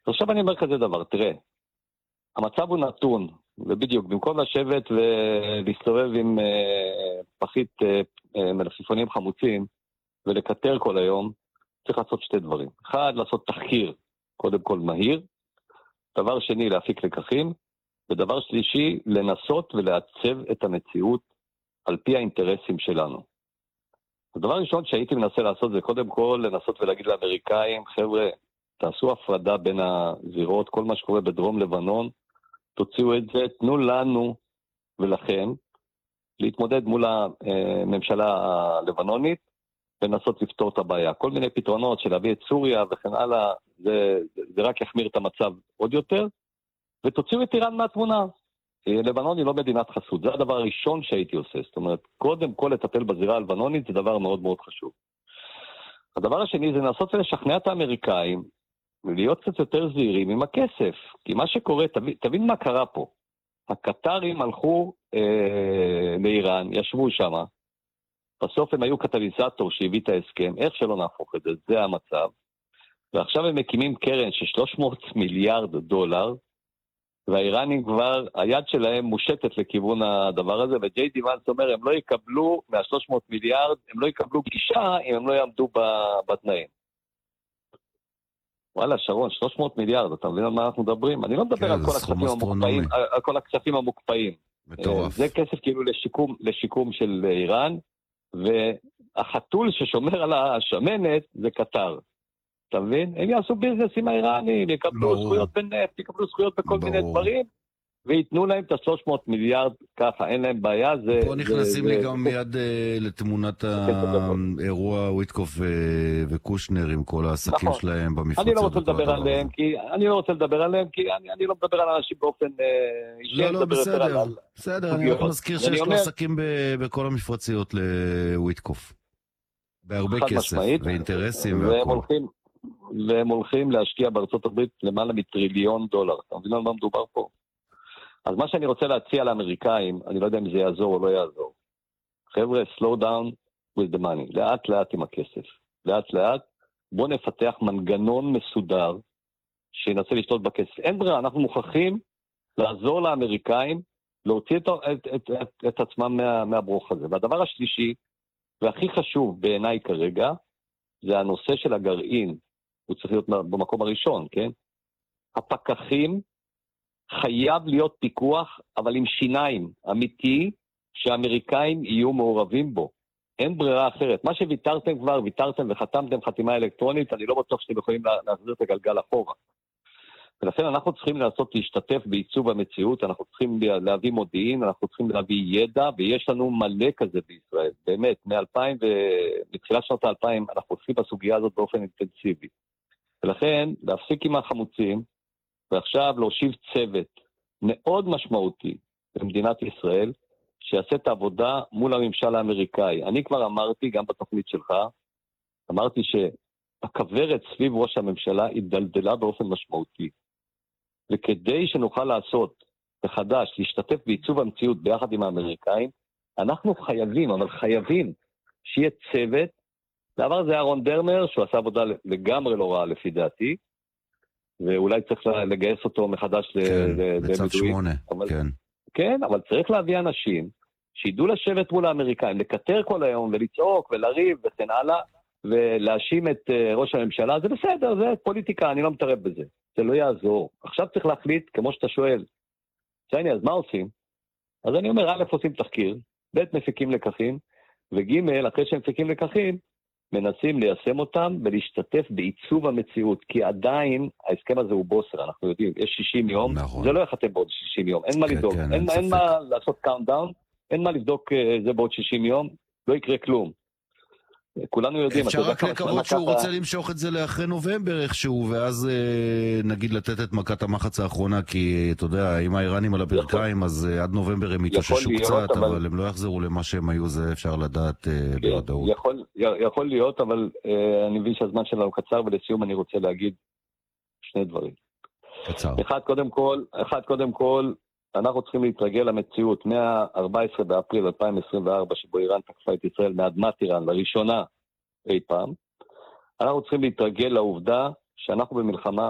עכשיו אני אומר כזה דבר, תראה, המצב הוא נתון, ובדיוק, במקום לשבת ולהסתובב עם פחית מלפפונים חמוצים ולקטר כל היום, צריך לעשות שתי דברים. אחד, לעשות תחקיר, קודם כל מהיר, דבר שני, להפיק לקחים, ודבר שלישי, לנסות ולעצב את המציאות על פי האינטרסים שלנו. הדבר הראשון שהייתי מנסה לעשות זה קודם כל לנסות ולהגיד לאמריקאים, חבר'ה, תעשו הפרדה בין הזירות, כל מה שקורה בדרום לבנון, תוציאו את זה, תנו לנו ולכם להתמודד מול הממשלה הלבנונית ולנסות לפתור את הבעיה. כל מיני פתרונות של להביא את סוריה וכן הלאה, זה רק יחמיר את המצב עוד יותר, ותוציאו את איראן מהתמונה. לבנון היא לא מדינת חסות, זה הדבר הראשון שהייתי עושה. זאת אומרת, קודם כל לטפל בזירה הלבנונית זה דבר מאוד מאוד חשוב. הדבר השני זה לנסות ולשכנע את האמריקאים ולהיות קצת יותר זהירים עם הכסף. כי מה שקורה, תבין מה קרה פה. הקטרים הלכו לאיראן, ישבו שם, בסוף הם היו קטליזטור שהביא את ההסכם, איך שלא נהפוך את זה, זה המצב. ועכשיו הם מקימים קרן של 300 מיליארד דולר, והאיראנים כבר, היד שלהם מושטת לכיוון הדבר הזה, וג'יי די ואנס אומר, הם לא יקבלו, מה-300 מיליארד, הם לא יקבלו גישה אם הם לא יעמדו בתנאים. וואלה, שרון, 300 מיליארד, אתה מבין על מה אנחנו מדברים? אני לא מדבר על כל הכספים המוקפאים. מטורף. זה כסף כאילו לשיקום של איראן, והחתול ששומר על השמנת זה קטר. אתה מבין? הם יעשו ביזנס עם האיראנים, יקבלו זכויות בנפט, יקבלו זכויות בכל מיני דברים, ויתנו להם את ה-300 מיליארד ככה, אין להם בעיה. פה נכנסים לי גם מיד לתמונת האירוע וויטקוף וקושנר עם כל העסקים שלהם במפרצות. אני לא רוצה לדבר עליהם, כי אני לא מדבר על אנשים באופן אישי. לא, בסדר, אני רק מזכיר שיש לו עסקים בכל המפרציות לוויטקוף. בהרבה כסף ואינטרסים והכל. והם הולכים להשקיע בארצות הברית למעלה מטריליון דולר. אתה מבין על מה מדובר פה? אז מה שאני רוצה להציע לאמריקאים, אני לא יודע אם זה יעזור או לא יעזור. חבר'ה, slow down with the money. לאט לאט עם הכסף. לאט לאט. בואו נפתח מנגנון מסודר שינסה לשתות בכסף. אין ברירה, אנחנו מוכרחים לעזור לאמריקאים להוציא את עצמם מהברוך הזה. והדבר השלישי, והכי חשוב בעיניי כרגע, זה הנושא של הגרעין. הוא צריך להיות במקום הראשון, כן? הפקחים חייב להיות פיקוח, אבל עם שיניים אמיתי, שהאמריקאים יהיו מעורבים בו. אין ברירה אחרת. מה שוויתרתם כבר, ויתרתם וחתמתם חתימה אלקטרונית, אני לא בטוח שאתם יכולים להחזיר את הגלגל אחורה. ולכן אנחנו צריכים להשתתף בעיצוב המציאות, אנחנו צריכים להביא מודיעין, אנחנו צריכים להביא ידע, ויש לנו מלא כזה בישראל. באמת, מתחילת שנות ה-2000, אנחנו עושים בסוגיה הזאת באופן אינטנסיבי. ולכן, להפסיק עם החמוצים, ועכשיו להושיב צוות מאוד משמעותי במדינת ישראל, שיעשה את העבודה מול הממשל האמריקאי. אני כבר אמרתי, גם בתוכנית שלך, אמרתי שהכוורת סביב ראש הממשלה היא דלדלה באופן משמעותי. וכדי שנוכל לעשות מחדש, להשתתף בעיצוב המציאות ביחד עם האמריקאים, אנחנו חייבים, אבל חייבים, שיהיה צוות. דבר זה אהרון דרמר, שהוא עשה עבודה לגמרי לא רעה לפי דעתי, ואולי צריך לגייס אותו מחדש בצד 8, כן. כן, אבל צריך להביא אנשים שידעו לשבת מול האמריקאים, לקטר כל היום ולצעוק ולריב וכן הלאה, ולהאשים את ראש הממשלה. זה בסדר, זה פוליטיקה, אני לא מתערב בזה. זה לא יעזור. עכשיו צריך להחליט, כמו שאתה שואל, שייני, אז מה עושים? אז אני אומר, א' עושים תחקיר, ב' מפיקים לקחים, וג' אחרי שהם מפיקים לקחים, מנסים ליישם אותם ולהשתתף בעיצוב המציאות, כי עדיין ההסכם הזה הוא בוסר, אנחנו יודעים, יש 60 יום, נכון. זה לא יחתם בעוד 60 יום, אין מה לדאוג, אין מה לעשות קאונטדאון, אין מה לבדוק זה בעוד 60 יום, לא יקרה כלום. כולנו יודעים. אפשר רק לקוות שהוא רוצה למשוך את זה לאחרי נובמבר איכשהו, ואז נגיד לתת את מכת המחץ האחרונה, כי אתה יודע, אם האיראנים על הברכיים, אז עד נובמבר הם יתאוששו קצת, אבל הם לא יחזרו למה שהם היו, זה אפשר לדעת בוודאות. יכול להיות, אבל אני מבין שהזמן שלנו קצר, ולסיום אני רוצה להגיד שני דברים. קצר. אחד קודם כל, אנחנו צריכים להתרגל למציאות מה-14 באפריל 2024, שבו איראן תקפה את ישראל מאדמת איראן, לראשונה אי פעם. אנחנו צריכים להתרגל לעובדה שאנחנו במלחמה